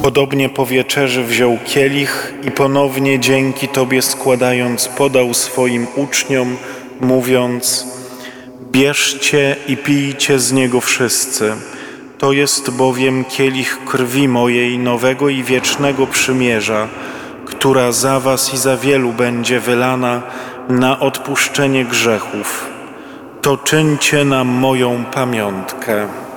Podobnie po wieczerzy wziął kielich i ponownie dzięki Tobie składając podał swoim uczniom, mówiąc: bierzcie i pijcie z niego wszyscy. To jest bowiem kielich krwi mojej nowego i wiecznego przymierza, która za was i za wielu będzie wylana na odpuszczenie grzechów. To czyńcie na moją pamiątkę.